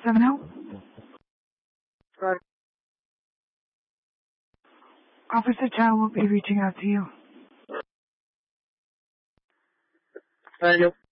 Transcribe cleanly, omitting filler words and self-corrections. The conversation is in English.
7-0? Right. Officer Chow will be reaching out to you. Thank you.